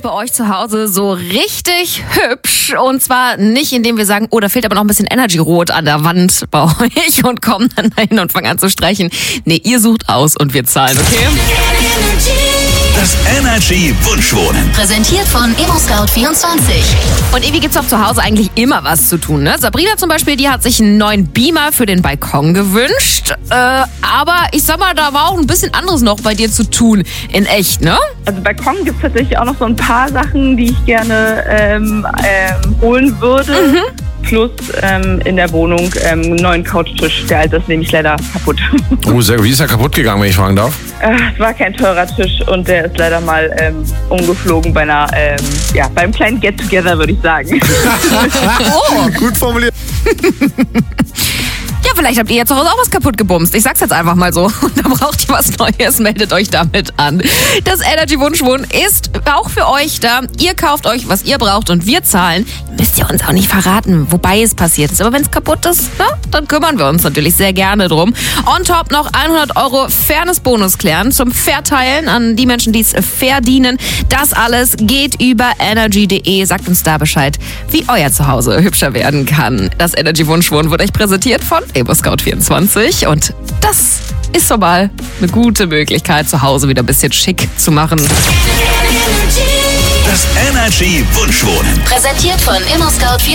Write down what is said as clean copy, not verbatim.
bei euch zu Hause so richtig hübsch. Und zwar nicht, indem wir sagen, oh, da fehlt aber noch ein bisschen Energy-Rot an der Wand bei euch und kommen dann dahin und fangen an zu streichen. Nee, ihr sucht aus und wir zahlen, okay? Das Energy-Wunschwohnen. Präsentiert von ImmoScout24. Und Evi, gibt's auch zu Hause eigentlich immer was zu tun, ne? Sabrina zum Beispiel, die hat sich einen neuen Beamer für den Balkon gewünscht. Aber ich sag mal, da war auch ein bisschen anderes noch bei dir zu tun in echt, ne? Also Balkon gibt es tatsächlich auch noch so ein paar Sachen, die ich gerne holen würde. Plus in der Wohnung einen neuen Couchtisch. Der alte ist nämlich leider kaputt. Oh, sehr gut. Wie ist er kaputt gegangen, wenn ich fragen darf? Es war kein teurer Tisch und der ist leider mal umgeflogen bei einer, beim kleinen Get-Together, würde ich sagen. Oh, Gut formuliert. ja, vielleicht habt ihr jetzt zu Hause auch was kaputt gebumst. Ich sag's jetzt einfach mal so. Und da braucht ihr was Neues, meldet euch damit an. Das Energy-Wunschwohnen ist auch für euch da. Ihr kauft euch, was ihr braucht und wir zahlen. Müsst ihr uns auch nicht verraten, wobei es passiert ist. Aber wenn es kaputt ist, na, dann kümmern wir uns natürlich sehr gerne drum. On top noch 100 € Fairness-Bonus klären zum Verteilen an die Menschen, die es verdienen. Das alles geht über energy.de. Sagt uns da Bescheid, wie euer Zuhause hübscher werden kann. Das Energy-Wunschwohnen wird euch präsentiert von ImmoScout24 und das ist so mal eine gute Möglichkeit, zu Hause wieder ein bisschen schick zu machen. Das Energy-Wunschwohnen. Präsentiert von ImmoScout24.